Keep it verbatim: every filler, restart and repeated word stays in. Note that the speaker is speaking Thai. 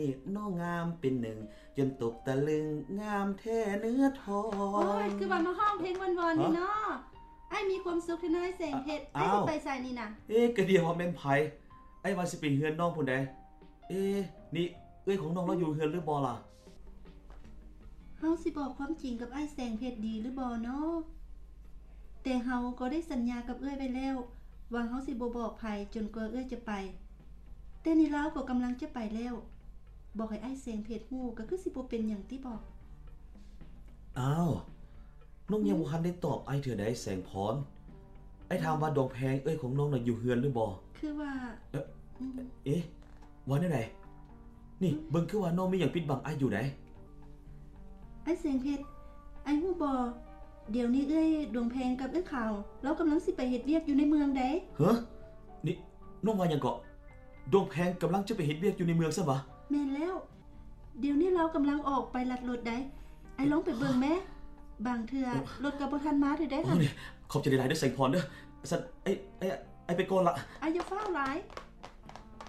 น้องงามเป็นหนึ่งจนตกตะลึงงามแท้เนื้อทอโอ้งยคือว่ามาห้องเพลงวันๆนี่เนาะไอ้มีความสุขที่น้อยแสงเพชรไอ้จะไปใส่นี่นะเอ๊ะกระเดียวว่าแม่นไผไอ้ว่าสิเป็นเฮือนน้องพุ่นใดเอ๊ะนี่เอ้ยของน้องเราอยู่เฮือนหรือบ่ล่ะเฮาสิบอกความจริงกับไอ้แสงเพชรดีหรือบ่เนาะแต่เฮาก็ได้สัญญากับเอ้ยไว้แล้วว่าเฮาสิบ่บอกไผจนกว่าเอ้ยจะไปแต่นี่ลาวก็กำลังจะไปแล้วบอกให้ไอ้แสงเพชรฮู้ก็คือสิบ่เป็นหยังที่บอกอ้าวน้องยังบ่ทันได้ตอบไอ้เถื่อใดแสงพรไอ้ถามว่าดองแพงเอ้ยของน้องน่ะอยู่เฮือนหรือบ่คือว่าเอ๊ะเอ๊ะว่าแนวใดนี่เบิ่งคือว่าน้องมีหยังปิดบังไอ้อยู่ไดไอ้แสงเพชรไอ้ฮู้บ่เดี๋ยวนี้เอ้ยดวงแพงกับเอ้ยขาวเรากำลังสิไปเฮ็ดเวียกอยู่ในเมืองใดฮะนี่น้องว่าหยังเกาะดวงแพงกำลังจะไปเฮ็ดเวียกอยู่ในเมืองซะบ่แม่นแล้วเดี๋ยวนี้เรากำลังออกไปลัดรถได้ไอ้ลองไปเบิ่งแม่บางเทื่อรถก็บ่ทันมาเด้อได้ค่ะขอบใจหลายๆเด้อแสงพรเด้อสันไอ้ไอ้ไอ้ไปก่อนละอาอย่าฟ้าวหลาย